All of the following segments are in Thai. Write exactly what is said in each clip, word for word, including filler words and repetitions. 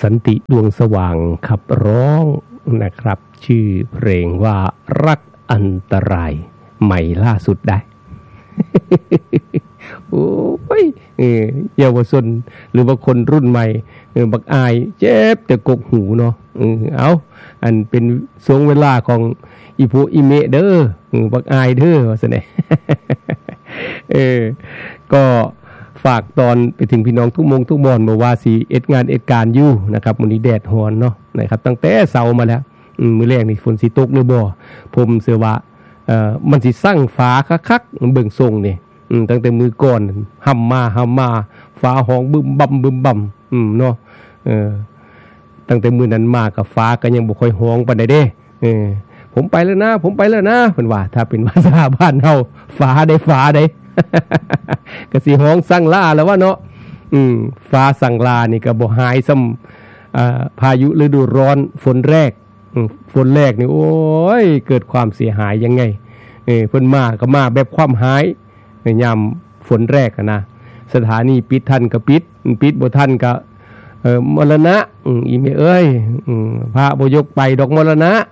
สันติดวงสว่างขับร้องนะครับชื่อเพลงว่ารักอันตรายใหม่ล่าสุดได้ โอ้ยเยาวชนหรือว่าคนรุ่นใหม่บักอายเจ็บแต่กกหูเนาะเอาอันเป็นช่วงเวลาของอีโพอีเมเด้อบักอายเด้อว่าซั่นแหละเออก็ฝากตอนไปถึงพี่น้องทุกมงทุกบอนบ่ว่าสิเอ็ดงานเอ็ดการอยู่นะครับมื้อนี้แดดร้อนเนาะนะครับตั้งแต่เช้ามาแล้วมื้อแรกนี่ฝนสิตกหรือบ่ผมเชื่อว่าเอ่อมันสิสั่งฟ้าคักๆเบิ่งทรงนี่อืมตั้งแต่มื้อก่อนห่ำมาห่ำมาฟ้าห้องบึมบั่มบึมบั่มอืมเนาะเออตั้งแต่มื้อนั้นมาก็ฟ้าก็ยังบ่ค่อยฮ้องปานใดเด้เออผมไปแล้วนะผมไปแล้วนะเพิ่นว่าถ้าเป็นภาษาบ้านเฮาฟ้าได้ฟ้าได้ก็สิฮ้องสั่งลาแล้วว่าเนาะอืมฟ้าสั่งลานี่ก็บ่หายซ้ำอ่าพายุฤดูร้อนฝนแรกอืมฝนแรกนี่โอ้ยเกิดความเสียหายยังไงเออเพิ่นมาก็มาแบบความหายยามฝนแรกอ่ะนะสถานีปิดทันก็ปิดปิดบ่ทันก็เอ่อมรณะอืออีแม่เอ้ยอือพระบ่ยกไปดอกมรณะ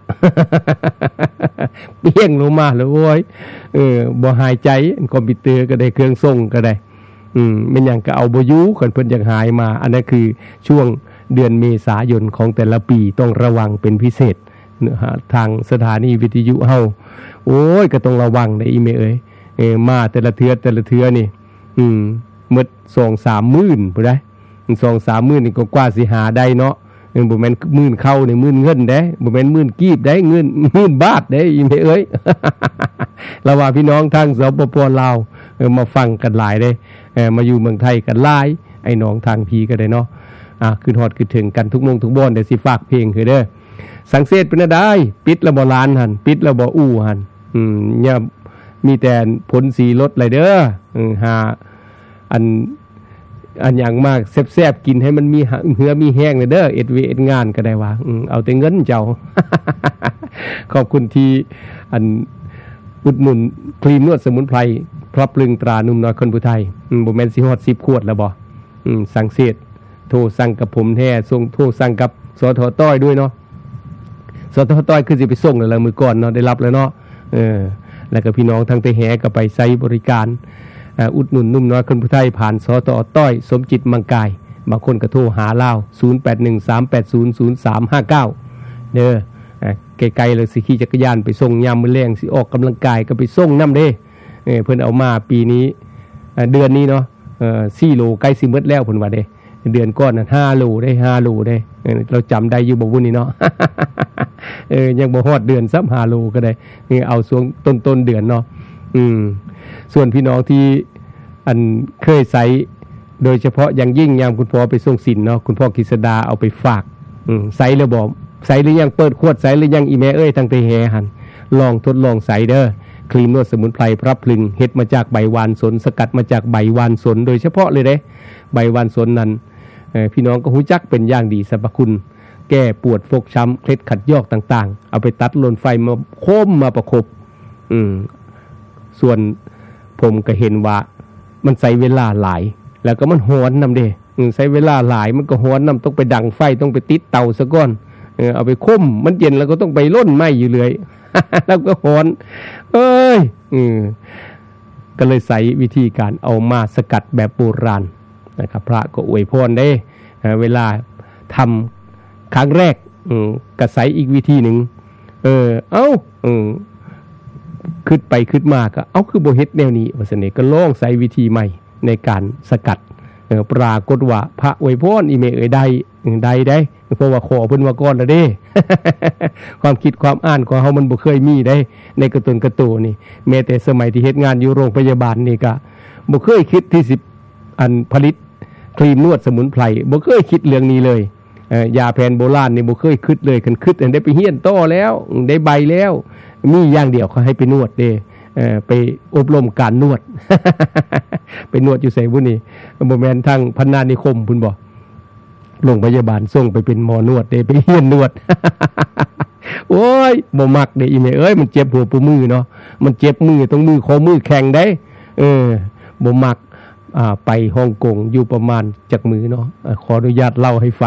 เปี้ยงลงมาเลยโอ้ยเออบ่หายใจคอมพิวเตอร์ก็ได้เครื่องส่งก็ได้อืมแม่นหยังก็เอาบ่อยู่คันเพิ่นอยากหายมาอันนั้นคือช่วงเดือนเมษายนของแต่ละปีต้องระวังเป็นพิเศษทางสถานีวิทยุเฮาโอ้ยก็ต้องระวังได้อีแม่เอ้ยเออมาแต่ละเทื่อแต่ละเทื่อนี่อืมหมด สองสามหมื่นพุ่นได้ สองสามหมื่นนี่ก็กว่าสิหาได้เนาะเออบ่แม่นหมื่นเข้านี่หมื่นเงินเด้บ่แม่นหมื่นกีบได้เงินหมื่นบาทเด้อีแม่เอ้ย แล้วว่าพี่น้องทางสปป.ลาวเออมาฟังกันหลายเด้เออมาอยู่เมืองไทยกันหลายไอ้น้องทางพี่ก็ได้เนาะอ่ะขึ้นฮอดขึ้นถึงกันทุกมงทุกบ่อนเดี๋ยวสิฝากเพลงคือเด้อสังเสษเป็นได้ปิดแล้วบ่ร้านหั่นปิดแล้วบ่อู่หั่นอืมอย่ามีแต่ผลสีลดเลยเด้ออือหาอันอันอย่างมากแซ่บๆกินให้มันมีเหือมีแห้งเลยเด้อเอ็ดเวเอ็ดงานก็ได้ว่าอือเอาแต่เงินเจ้า ขอบคุณที่อันอุดหนุนครีมนวดสมุนไพรพลับลึงตรานุ่มน้อยคนผู้ไทยอือบ่แม่นสิฮอดสิบขวดแล้วบ่อือสั่งเสร็จโทรสั่งกับผมแท้ส่งโทรสั่งกับสทต้อยด้วยเนาะสทต้อยคือสิไปส่งแล้วล่ะมื้อก่อนเนาะได้รับแล้วเนาะเออแล้วก็พี่น้องทางไปแหก็ไปใช้บริการอุดหนุนนุ่มน้อยคนผู้ไทยผ่านสทต้อยสมจิตมังกายบางคนก็โทรหาลาวศูนย์ แปด หนึ่ง สาม แปด ศูนย์ ศูนย์ สาม ห้า เก้าเด้อไกลๆเลยสิขี่จักรยานไปส่งยามมื้อแลงสิออกกำลังกายก็ไปส่งนำเด้เออเพิ่นเอามาปีนี้เดือนนี้เนาะเอ่อสี่โลใกล้สิหมดแล้วเพิ่นว่าเด้เดือนก่อนน่ะห้าโลได้ห้าโลได้เราจำได้อยู่บ่วุ่นนี่เนาะ เออยังบ่ฮอดเดือนซ้ำห้าโลก็ได้เอาช่วงต้นๆเดือนเนาะอืมส่วนพี่น้องที่อันเคยใช้โดยเฉพาะอย่างยิ่งยามคุณพ่อไปส่งสินเนาะคุณพ่อกฤษดาเอาไปฝากอืมใช้แล้วบ่ใช้หรือยังเปิดขวดใช้หรือยังอีแม่เอ้ยทั้งแต่แหหั่นลองทดลองใช้เด้อครีมนวดสมุนไพรพรับพลึงเฮ็ดมาจากใบวานสนสกัดมาจากใบวานสนโดยเฉพาะเลยเด้ใบวานสนนั้นเอ่อพี่น้องก็รู้จักเป็นอย่างดีสรรพคุณแก้ปวดฟกช้ำเคล็ดขัดยอกต่างๆเอาไปตัดลนไฟมาโค้มมาประคบอืมส่วนผมก็เห็นว่ามันใช้เวลาหลายแล้วก็มันฮ้อนนำเด้อือใช้เวลาหลายมันก็ฮ้อนนำต้องไปดังไฟต้องไปติดเตาซะก่อนเออเอาไปค้มมันเย็นแล้วก็ต้องไปร่นไหม้อยู่เรื่อย แล้วก็ฮ้อนเอ้ยอือก็เลยใช้วิธีการเอามาสกัดแบบโบราณนะครับพระก็อวยพรได้เวลาทำครั้งแรกอือก็ใช้อีกวิธีหนึ่งเออเอ้าอือคิดไปคิดมาก็เอ้าคือบ่เฮ็ดแนวนี้ว่าซั่นนี่ก็ลองใช้วิธีใหม่ในการสกัดเออปรากฏว่าพระอวยพรอีเมเอ้ยได้ได้ได้เพราะว่าขอเพิ่นว่าก่อนแล้วเด้ ความคิดความอ่านของเฮามันบ่เคยมีได้ในกระตุนกระโตนี่แม้แต่สมัยที่เฮ็ดงานอยู่โรงพยาบาลนี่ก็บ่เคยคิดที่สิอันผลิตครีมนวดสมุนไพรบ่เคยคิดเรื่องนี้เลยเอ่อยาแผนโบราณนี่บ่เคยคิดเลยคันคิดอันได้ไปเรียนต่อแล้วได้ใบแล้วมีอย่างเดียวเขาให้ไปนวดเด้เอ่อไปอบรมการนวด ไปนวดอยู่ไสบุนี่บ่แม่นทางพัฒนานิคมพุ่นบ่โรงพยาบาลส่งไปเป็นหมอนวดเด้ไปเรียนนวด โอ้ยบ่มักเด้อีแม่เอ้ยมันเจ็บหัวปูมือเนาะมันเจ็บมือตรงมือคอมือแข็งได้เออบ่มักอ่าไปฮ่องกงอยู่ประมาณจักมือเนาะขออนุญาตเล่าให้ฟัง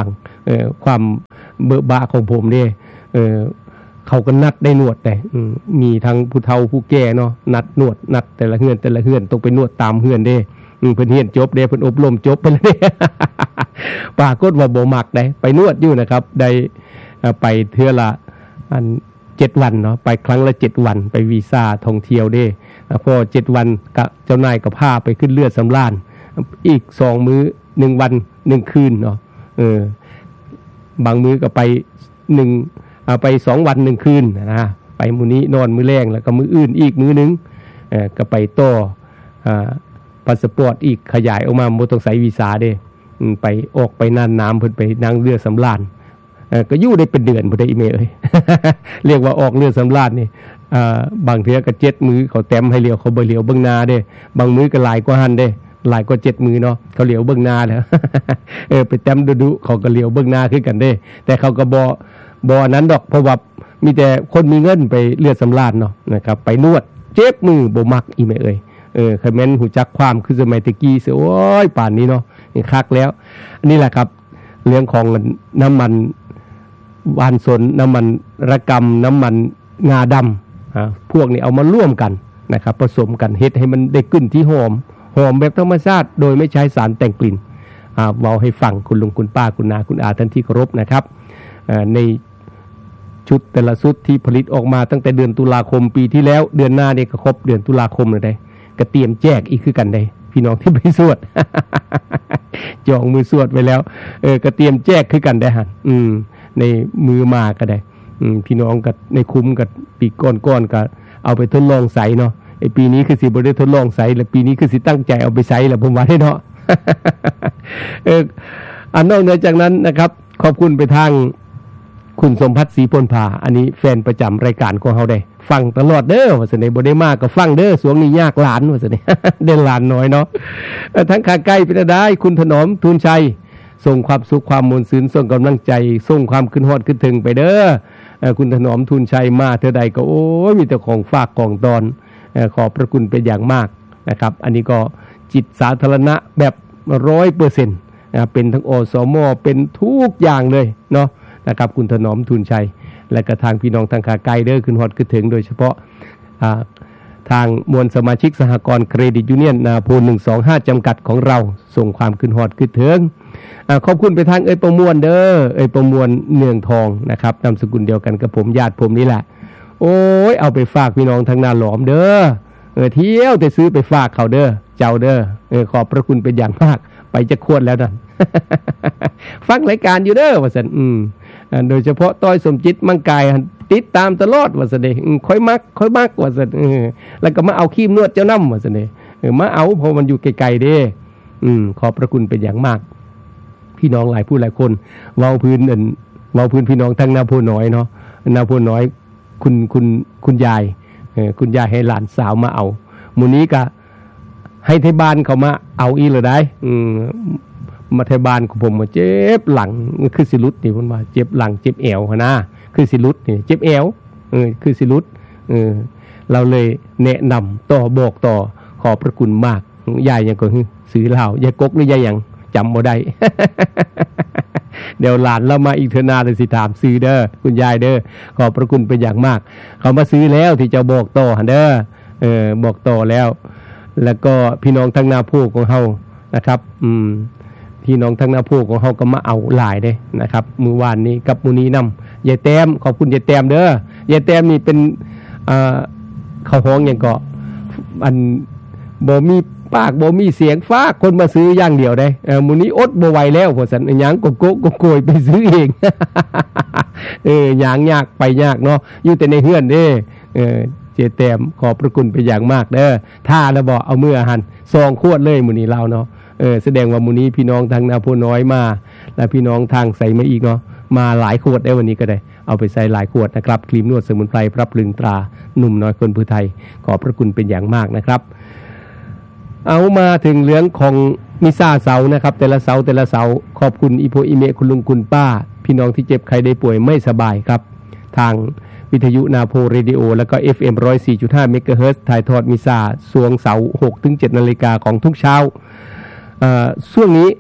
เอ่อความเบิกบานของผมเด้เอ่อเขาก็นัดได้นวดได้มีทั้งผู้เฒ่าผู้แก่เนาะนัดนวดนัดแต่ละเฮือนแต่ละเฮือนต้องไปนวดตามเฮือนเด้เพิ่นเรียนจบเด้เพิ่นอบรมจบไปแล้วเด้ปรากฏว่าบ่มักได้ไปนวดอยู่นะครับได้ไปเทื่อละอันเจ็ดวันเนาะไปครั้งละเจ็ดวันไปวีซ่าท่องเที่ยวเด้พอเจ็ดวันก็เจ้านายก็พาไปขึ้นเรือสำราญอีกสองมื้อหนึ่งวันหนึ่งคืนเนาะเออบางมื้อก็ไปหนึ่งเอาไปสองวันหนึ่งคืนนะไปมื้อนี้นอนมื้อแรงแล้วก็มื้ออื่นอีกมื้อนึงเอ่อก็ไปต่ออ่าพาสปอร์ตอีกขยายออกมาบ่ต้องใช้วีซ่าเด้อืมไปออกไปน่านน้ำเพิ่นไปนั่งเรือสำราญเอ่อก็อยู่ได้เป็นเดือนพุ่นได้อีเมเอ้ย เรียกว่าออกเรือสำราญนี่อ่าบางเทื่อก็เจ็ดมื้อเขาแต้มให้เลี้ยวเขาบ่เลี้ยวเบิ่งหน้าเด้บางมื้อก็หลายกว่าหันเด้หลายกว่าเจ็ดมื้อเนาะเขาเลี้ยวเบิ่งหน้าแล้ว เออไปแต้มดุๆเขาก็เลี้ยวเบิ่งหน้าคือกันเด้แต่เขาก็บ่บ่นั้นดอกเพราะว่ามีแต่คนมีเงินไปเลือดสำราญเนาะนะครับไปนวดเจ็บมือบ่มักอีแม่เอ้ยเออคันแม่นหูจักความคือสมัยตะกี้สิโอ้ยป่านนี้เนาะนี่คักแล้วอันนี้แหละครับเรื่องของน้ำมันวานสนน้ำมันระกำน้ำมันงาดำอ่าพวกนี้เอามาร่วมกันนะครับผสมกันเฮ็ดให้มันได้กลิ่นที่หอมหอมแบบธรรมชาติโดยไม่ใช้สารแต่งกลิ่นอ่าเว้าให้ฟังคุณลุงคุณป้าคุณนาคุณอาท่านที่เคารพนะครับในชุดแต่ละชุดที่ผลิตออกมาตั้งแต่เดือนตุลาคมปีที่แล้วเดือนหน้าเนี่ยก็ครบเดือนตุลาคมเลยได้ก็เตรียมแจกอีกคือกันได้พี่น้องที่ไปสวด จองมือสวดไว้แล้วเออก็เตรียมแจกคือกันได้หั่นอืมในมือมาก็ได้อืมพี่น้องก็ในคุ้มกับปีก้อนๆก็เอาไปทดลองใส่เนาะไอ้ปีนี้คือสิบ่ได้ทดลองใส่แล้วปีนี้คือสิตั้งใจเอาไปใส่แล้วผมว่าได้เนาะ เอออันนอกเหนือจากนั้นนะครับขอบคุณไปทางคุณสมภัทรศรีพลภาอันนี้แฟนประจำรายการของเฮาได้ฟังตลอดเด้อว่าซั่นนี่บ่ได้มาก็ฟังเด้อสวงนี้ยากหลานว่าซั่นนี่ ได้หลานน้อยเนาะทั้งขาใกล้เป็นได้คุณถนอมทูลชัยส่งความสุขความมนต์ซื่นส่งกำลังใจส่งความขึ้นฮอดขึ้นถึงไปเด้อคุณถนอมทูลชัยมาเท่าใดก็โอ้ยมีแต่ของฝากของตอนขอบพระคุณเป็นอย่างมากนะครับอันนี้ก็จิตสาธารณะแบบ ร้อยเปอร์เซ็นต์ นะเป็นทั้งอสม.เป็นทุกอย่างเลยเนาะนะครับคุณถนอมทูลชัยและก็ทางพี่น้องทางขาไกลเด้อขึ้นฮอดขึ้นถึงโดยเฉพาะทางมวลสมาชิกสหกรณ์เครดิตยูเนี่ยนนาโพหนึ่งสองห้าจำกัดของเราส่งความขึ้นฮอดขึ้นถึงขอบคุณไปทางเอ้ยประมวลเด้อเอ้ยประมวลเนืองทองนะครับนามสกุลเดียวกันกับผมญาติผมนี่แหละโอ้ยเอาไปฝากพี่น้องทางนาหลอมเด้อเออเที่ยวแต่ซื้อไปฝากเขาเด้อเจ้าเด้อเออขอบพระคุณเป็นอย่างมากไปจะควรแล้วนั่น ฟังรายการอยู่เด้อว่าซั่นอืมโดยเฉพาะต้อยสมจิตมังกายติดตามตลอดว่าซั่นเด้ค่อยมักค่อยมักว่าซั่นเออแล้วก็มาเอาครีมนวดเจ้านำว่าซั่นเด้เออมาเอาเพราะมันอยู่ไกลๆเด้อืมขอบพระคุณเป็นอย่างมากพี่น้องหลายผู้หลายคนเว้าพื้นนั่นเว้าพื้นพี่น้องทั้งนาโพน้อยเนาะนาโพน้อยคุณคุณคุณยายเออคุณยายให้หลานสาวมาเอามื้อนี้ก็ให้ไทบ้านเขามาเอาอีหรือได้อืมมาไทบ้านของผมมาเจ็บหลังคือสิรุดนี่เพิ่นว่าเจ็บหลังเจ็บแอวหั่นนะคือสิรุดนี่เจ็บแอวเออคือสิรุดเออเราเลยแนะนำต่อบอกต่อขอบพระคุณมากยายยังก็ซื้อเหล้ายายกกหรือยายหยังจำบ่ได้ เดี๋ยวหลานเรามาอีกเทอนาเลยสิถามซื้อเด้อคุณยายเด้อขอบพระคุณเป็นอย่างมากเขามาซื้อแล้วที่จะบอกต่อหั่นเด้อเออบอกต่อแล้วแล้วก็พี่น้องทั้งนาโพของเฮานะครับอืมพี่น้องทั้งนาโพของเฮาก็มาเอาหลายเด้นะครับมื้อวานนี้กับมื้อนี้นำยายแต้มขอบคุณยายแต้มเด้อยายแต้มนี่เป็นอ่าเขาฮ้องหยังก็อันบ่มีปากบ่มีเสียงฟ้าคนมาซื้ออย่างเดียวได้เออมื้อนี้อดบ่ไหวแล้วเพราะฉะนั้นหยังก็โกะก็โกยไปซื้อเอง เออหยังยากไปยากเนาะอยู่แต่ในเฮือนเด้เออเจแต้มขอบพระคุณเป็นอย่างมากเด้อถ้าแล้วบ่เอามือหั่นซองขวดเลยมื้อนี้เราเนาะเออแสดงว่ามื้อนี้พี่น้องทางนาโพน้อยมาและพี่น้องทางใส่มาอีกเนาะมาหลายขวดได้วันนี้ก็ได้เอาไปใส่หลายขวดนะครับครีมนวดสมุนไพรปรับปรุงตราหนุ่มน้อยคนผู้ไทยขอบพระคุณเป็นอย่างมากนะครับเอามาถึงเรื่องของมิซ่าเสานะครับแต่ละเสาแต่ละเสาขอบคุณอีโพอีเมคุณลุงคุณป้าพี่น้องที่เจ็บใครได้ป่วยไม่สบายครับทางวิทยุนาโพเรดิโอแล้วก็ เอฟ เอ็ม หนึ่งร้อยสี่จุดห้า เมกะเฮิรตซ์ถ่ายทอดมิซ่าช่วงเสาร์ หกถึงเจ็ด นาฬิกาของทุกเช้าเอ่อช่วงนี้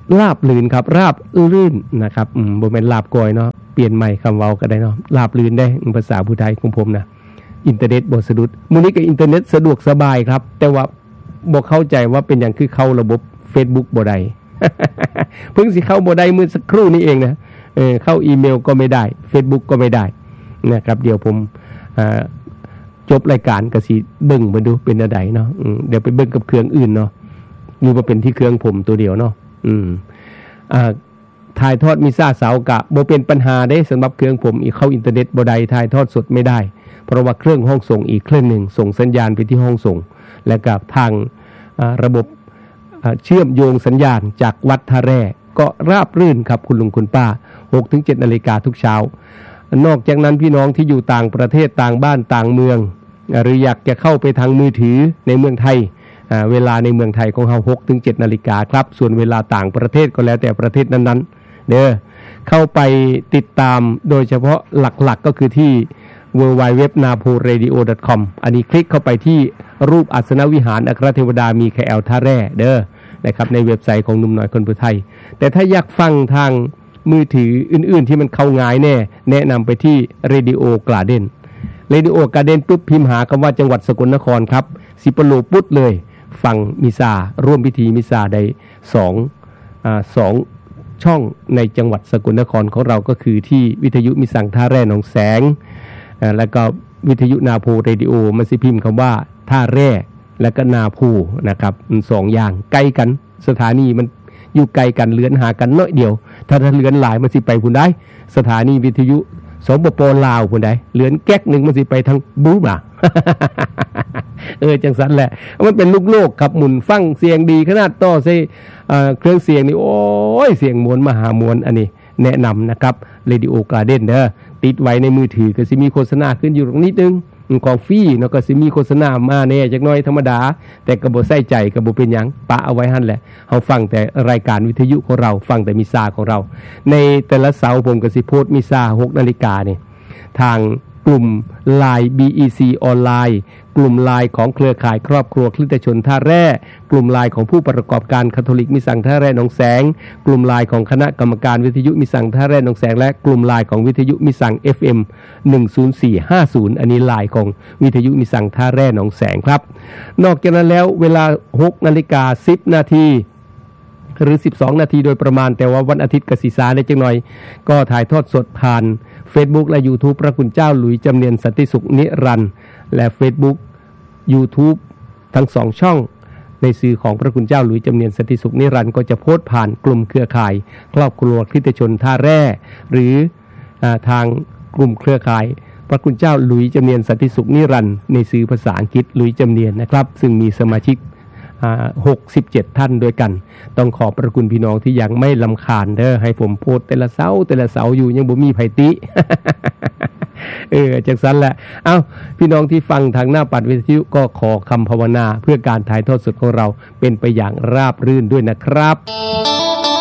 ราบลื่นครับราบลื่นนะครับอืมบ่แม่นลาบก้อยเนาะเปลี่ยนใหม่คำเว้าก็ได้เนาะราบลื่นได้ภาษาผู้ไทยของผมนะอินเทอร์เน็ตบ่สะดุดมื้อนี้ก็อินเทอร์เน็ตสะดวกสบายครับแต่ว่าบ่เข้าใจว่าเป็นหยังคือเข้าระบบ Facebook บ่ได้ เพิ่งสิเข้าบ่ได้มื้อสักครู่นี้เองนะเออเข้าอีเมลก็ไม่ได้ Facebook ก็ไม่ได้นะครับเดี๋ยวผมอ่าจบรายการก็สิเบิ่งมาดูเป็นจังไดเนาะอืมเดี๋ยวไปเบิ่งกับเครื่องอื่นเนาะอยู่บ่เป็นที่เครื่องผมตัวเดียวเนาะอืมอ่าถ่ายทอดมิซ่าเสากะบ่เป็นปัญหาได้สำหรับเครื่องผมอีกเข้าอินเทอร์เน็ตบ่ได้ถ่ายทอดสดไม่ได้เพราะว่าเครื่องห้องส่งอีกเครื่องนึงส่งสัญญาณไปที่ห้องส่งและกับทางระบบเชื่อมโยงสัญญาณจากวัดท่าแร่ก็ราบรื่นครับคุณลุงคุณป้า หกถึงเจ็ด นาฬิกาทุกเช้านอกจากนั้นพี่น้องที่อยู่ต่างประเทศต่างบ้านต่างเมืองหรืออยากจะเข้าไปทางมือถือในเมืองไทยเวลาในเมืองไทยของเฮา หกถึงเจ็ด นาฬิกาครับส่วนเวลาต่างประเทศก็แล้วแต่ประเทศนั้นๆเด้อเข้าไปติดตามโดยเฉพาะหลักๆก็คือที่ ดับเบิลยู ดับเบิลยู ดับเบิลยู ดอท นาโพเรดิโอ ดอท คอม อันนี้คลิกเข้าไปที่รูปอัศนวิหารอัครเทวดามีแคแอลท่าแร่เด้อนะครับในเว็บไซต์ของหนุ่มน้อยคนผู้ไทยแต่ถ้าอยากฟังทางมือถืออื่นๆที่มันเข้าง่ายแน่แนะนำไปที่ Radio Garden Radio Garden ปุ๊บพิมพ์หาคำว่าจังหวัดสกลนครครับสิปโลปุ๊ดเลยฟังมิซาร่วมพิธีมิซาได้2อ่า2ช่องในจังหวัดสกลนครของเราก็คือที่วิทยุมิสังท่าแร่หนองแสงแล้วก็วิทยุนาโพเรดิโอมันสิพิมพ์คำว่าท่าแร่แล้วก็นาโพนะครับสองอย่างใกล้กันสถานีมันอยู่ไกลกันเลือนหากันน้อยเดียวถ้าถ้าเลือนหลายมันสิไปพุ่นได้สถานีวิทยุสปป.ลาวพุ่นได้เลือนแก๊กนึงมันสิไปทางบูมา เออจังซั่นแหละมันเป็นลูกโลกครับหมุนฟังเสียงดีขนาดต่อใส่เอ่อเครื่องเสียงนี่โอ้ยเสียงมวลมหามวลอันนี้แนะนำนะครับ Radio Garden เด้อติดไว้ในมือถือก็สิมีโฆษณาขึ้นอยู่ตรงนิดนึงของฟรีเนาะก็สิมีโฆษณามาแน่จักหน่อยธรรมดาแต่ก็บ่ใส่ใจก็บ่เป็นหยังปะเอาไว้หั่นแหละเฮาฟังแต่รายการวิทยุของเราฟังแต่มิซาของเราในแต่ละเสาร์ผมก็สิโพสต์มิซา หก นาฬิกานี่ทางกลุ่ม ไลน์ บี อี ซี ออนไลน์กลุ่ม ไลน์ ของเครือข่ายครอบครัวคริสตชนท่าแร่กลุ่ม ไลน์ ของผู้ประกอบการคาทอลิกมิสังท่าแร่หนองแสงกลุ่ม ไลน์ ของคณะกรรมการวิทยุมิสังท่าแร่หนองแสงและกลุ่ม ไลน์ ของวิทยุมิสัง เอฟ เอ็ม หนึ่ง ศูนย์ สี่ ห้า ศูนย์อันนี้ ไลน์ ของวิทยุมิสังท่าแร่หนองแสงครับนอกจากนั้นแล้วเวลา หก นาฬิกา สิบ นาทีหรือสิบสองนาทีโดยประมาณแต่ว่าวันอาทิตย์กสิสาได้จังหน่อยก็ถ่ายทอดสดผ่าน Facebook และ YouTube พระคุณเจ้าหลุยจำเนียนสันติสุขนิรันดร์และ Facebook YouTube ทั้งสองช่องในสื่อของพระคุณเจ้าหลุยจำเนียนสันติสุขนิรันดร์ก็จะโพสต์ผ่านกลุ่มเครือข่ายครอบครัวคริสตชนท่าแร่หรือทางกลุ่มเครือข่ายพระคุณเจ้าหลุยจำเนียนสันติสุขนิรันดร์ในสื่อภาษาอังกฤษหลุยจำเนียนนะครับซึ่งมีสมาชิกหกสิบเจ็ดท่านด้วยกันต้องขอบพระคุณพี่น้องที่ยังไม่รำคาญเด้อให้ผมโพสต์แต่ละเสาแต่ละเสาอยู่ยังบ่มีไผติ เออจังซั่นแหละเอ้าพี่น้องที่ฟังทางหน้าปัดวิทยุก็ขอคำภาวนาเพื่อการถ่ายทอดสดของเราเป็นไปอย่างราบรื่นด้วยนะครับ